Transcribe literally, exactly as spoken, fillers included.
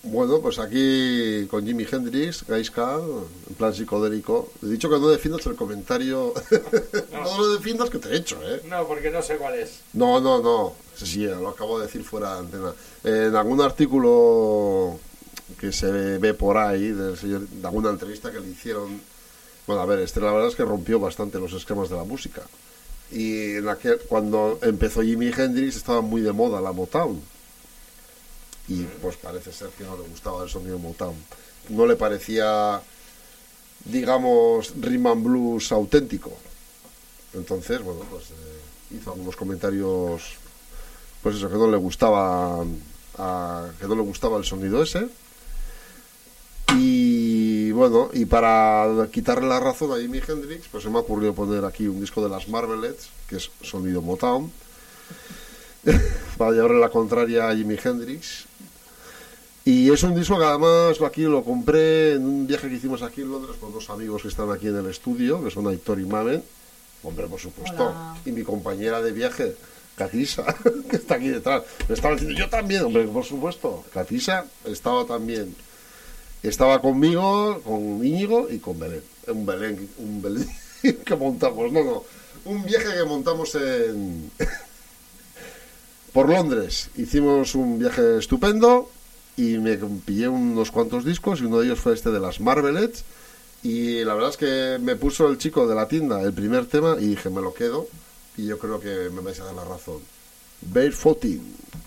Bueno, pues aquí con Jimi Hendrix, Gaiska, en plan psicodélico. He dicho que no defiendas el comentario. No, no lo defiendas que te he hecho, ¿eh? No, porque no sé cuál es. No, no, no. Sí, sí, lo acabo de decir fuera de antena. En algún artículo que se ve por ahí, del señor, de alguna entrevista que le hicieron. Bueno, a ver, este la verdad es que rompió bastante los esquemas de la música. Y en aquel, cuando empezó Jimi Hendrix estaba muy de moda la Motown. Y pues parece ser que no le gustaba el sonido Motown. No le parecía, digamos, rhythm and blues auténtico. Entonces, bueno, pues eh, hizo algunos comentarios, pues eso, que no le gustaba, a, que no le gustaba el sonido ese. Y bueno, y para quitarle la razón a Jimi Hendrix, pues se me ha ocurrido poner aquí un disco de las Marvelettes, que es sonido Motown, para llevarle la contraria a Jimi Hendrix. Y es un disco que además aquí lo compré en un viaje que hicimos aquí en Londres con dos amigos que están aquí en el estudio, que son Aitor y Mamen. Hombre, por supuesto. Hola. Y mi compañera de viaje, Catisa, que está aquí detrás. Me estaba diciendo, yo también, hombre, por supuesto. Catisa estaba también. Estaba conmigo, con Íñigo y con Belén. Un Belén, un Belén que montamos, no, no. Un viaje que montamos en... por Londres. Hicimos un viaje estupendo. Y me pillé unos cuantos discos y uno de ellos fue este de las Marvelettes y la verdad es que me puso el chico de la tienda el primer tema y dije me lo quedo y yo creo que me vais a dar la razón. Barefooting.